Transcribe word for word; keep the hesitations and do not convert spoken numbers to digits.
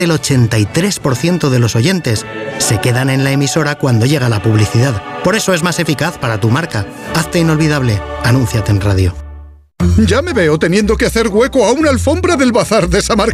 El ochenta y tres por ciento de los oyentes se quedan en la emisora cuando llega la publicidad. Por eso es más eficaz para tu marca. Hazte inolvidable. Anúnciate en radio. Ya me veo teniendo que hacer hueco a una alfombra del bazar de Samarcanda.